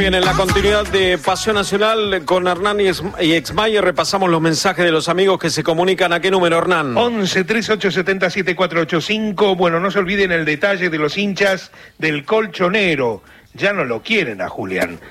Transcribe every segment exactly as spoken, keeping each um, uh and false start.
bien, en la continuidad de Pasión Nacional con Hernán y Exmayer repasamos los mensajes de los amigos que se comunican. ¿A qué número, Hernán? once, treinta y ocho, setenta, setenta y cuatro ochenta y cinco. Bueno, no se olviden el detalle de los hinchas del Colchonero. Ya no lo quieren a Julián.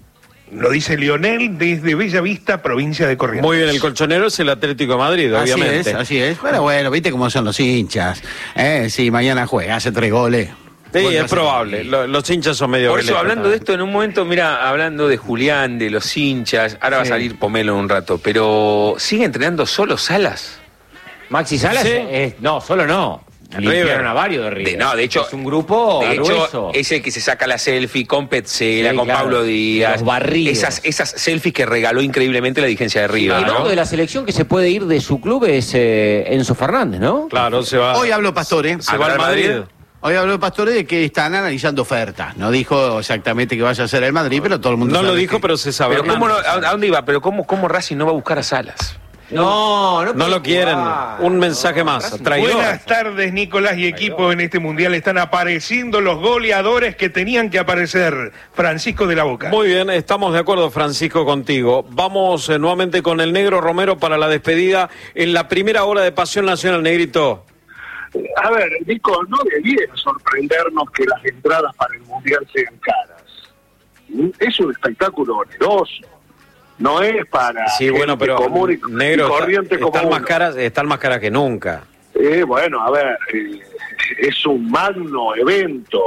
Lo dice Lionel desde Bella Vista, provincia de Corrientes. Muy bien, el Colchonero es el Atlético de Madrid, así obviamente. Es, así es. Pero bueno, viste cómo son los hinchas. Eh, sí, mañana juega, hace tres goles. Sí, bueno, es probable. Los, los hinchas son medio... Por eso, hablando de esto, en un momento, mira, hablando de Julián, de los hinchas, ahora sí. va a salir Pomelo en un rato, pero ¿sigue entrenando solo Salas? Maxi Salas, ¿Sí? eh, no, solo no. Limpiaron a varios de River. De, no, de hecho, es un grupo de grueso. hecho, es el que se saca la selfie con Petzela, sí, con claro. Pablo Díaz. Los barridos. Esas, esas selfies que regaló increíblemente la dirigencia de River, sí, el ¿no? único de la selección que se puede ir de su club es eh, Enzo Fernández, ¿no? Claro, se va. Hoy habló Pastore. Se va al Madrid. Madrid. Hoy habló Pastore de que están analizando ofertas. No dijo exactamente que vaya a ser el Madrid, pero todo el mundo no sabe. No lo dijo, que... pero se sabe. Pero ¿cómo no, ¿a dónde iba? Pero ¿cómo, cómo Racing no va a buscar a Salas? No, no, no lo quieren. jugar. Un mensaje no, más. Traidor. Buenas tardes, Nicolás y equipo. En este mundial están apareciendo los goleadores que tenían que aparecer. Francisco de la Boca. Muy bien, estamos de acuerdo, Francisco, contigo. Vamos eh, nuevamente con el Negro Romero para la despedida en la primera hora de Pasión Nacional, Negrito. A ver, Nico, no debiera sorprendernos que las entradas para el mundial sean caras. Es un espectáculo oneroso. No es para sí, bueno, pero común y, negro, y corriente está, como están uno. más caras, están más caras que nunca. Eh, bueno, a ver, eh, es un magno evento,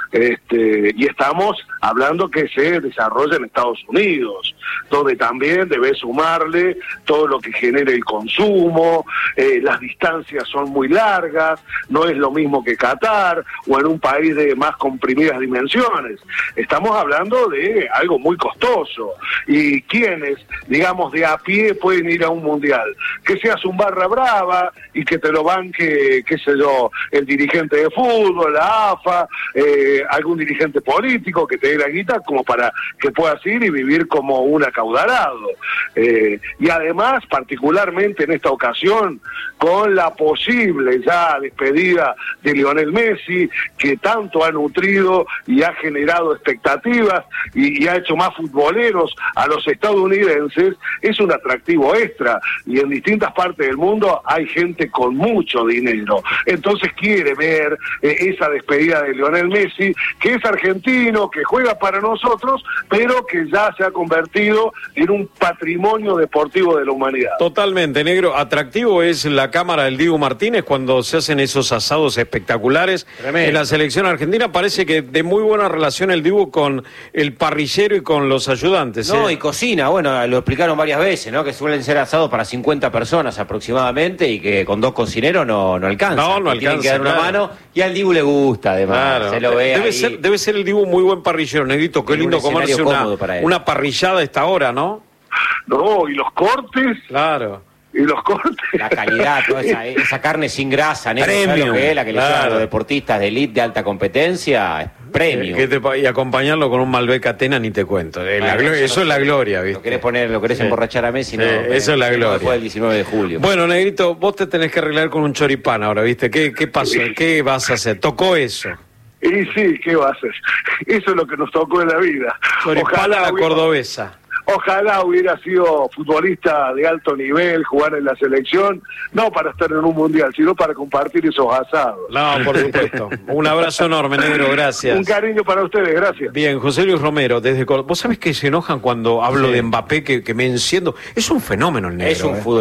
este, y estamos hablando que se desarrolla en Estados Unidos, donde también debe sumarle todo lo que genera el consumo, eh, las distancias son muy largas, no es lo mismo que Qatar o en un país de más comprimidas dimensiones. Estamos hablando de algo muy costoso, y quienes, digamos, de a pie pueden ir a un mundial, que seas un barra brava y que te lo banque, qué sé yo, el dirigente de fútbol, la A F A, eh, algún dirigente político que te dé la guita como para que puedas ir y vivir como un acaudalado. Eh, y además, particularmente en esta ocasión, con la posible ya despedida de Lionel Messi, que tanto ha nutrido y ha generado expectativas y, y ha hecho más futboleros a los estadounidenses, es un atractivo extra. Y en distintas partes del mundo hay gente con mucho dinero. Entonces quiere ver eh, esa despedida de Lionel Messi, que es argentino, que juega para nosotros, pero que ya se ha convertido en un patrimonio deportivo de la humanidad. Totalmente, negro. Atractivo es la cámara del Dibu Martínez cuando se hacen esos asados espectaculares. Tremendo. En la selección argentina parece que de muy buena relación el Dibu con el parrillero y con los ayudantes. No, ¿eh? y cocina, bueno, lo explicaron varias veces, ¿no? Que suelen ser asados para cincuenta personas aproximadamente y que con dos cocineros no, no alcanza. No, no alcanza. Tienen que dar claro. una mano y al Dibu le gusta, además. Claro. Se lo ve debe ahí. ser, debe ser el Dibu muy buen parrillero, negrito. Qué Tiene lindo un comerse una, una parrillada a esta hora, ¿no? No, y los cortes. Claro. Y los cortes. La calidad, toda esa, esa carne sin grasa, ¿no? Premium, lo que es, la que claro. le llaman a los deportistas de elite de alta competencia, es premium. Eh, te, y acompañarlo con un Malbec Atena ni te cuento. Eh, la, bueno, eso, eso no es la sé. gloria, ¿viste? Lo querés poner, lo querés Sí. emborrachar a Messi, no. Sí, pero, eso es la gloria. Después del diecinueve de julio. Bueno, negrito, vos te tenés que arreglar con un choripán ahora, ¿viste? ¿Qué, qué pasó? ¿Qué vas a hacer? ¿Tocó eso? Y sí, ¿qué va a hacer? Eso es lo que nos tocó en la vida. Choripán a la hubiera, cordobesa. Ojalá hubiera sido futbolista de alto nivel, jugar en la selección, no para estar en un mundial, sino para compartir esos asados. No, por supuesto. Un abrazo enorme, negro, gracias. Un cariño para ustedes, gracias. Bien, José Luis Romero, desde Córdoba. ¿Vos sabés que se enojan cuando hablo Sí. de Mbappé, que, que me enciendo? Es un fenómeno el negro. Es un ¿eh? fútbol.